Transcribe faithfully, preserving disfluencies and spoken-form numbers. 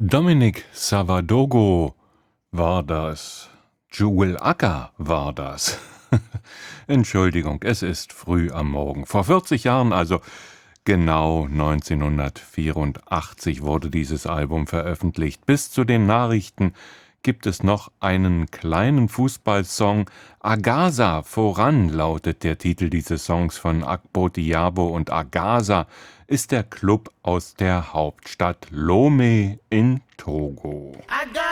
Dominic Savadogo war das. Jewel Acker war das. Entschuldigung, es ist früh am Morgen. Vor vierzig Jahren, also genau neunzehnhundertvierundachtzig, wurde dieses Album veröffentlicht. Bis zu den Nachrichten gibt es noch einen kleinen Fußballsong. Agasa voran lautet der Titel dieses Songs von Akpo Diabo, und Agasa ist der Club aus der Hauptstadt Lomé in Togo.